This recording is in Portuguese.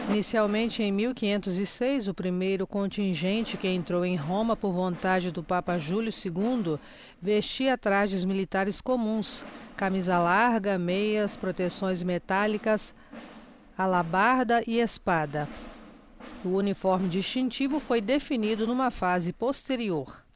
Inicialmente em 1506, o primeiro contingente que entrou em Roma por vontade do Papa Júlio II vestia trajes militares comuns, camisa larga, meias, proteções metálicas, alabarda e espada. O uniforme distintivo foi definido numa fase posterior.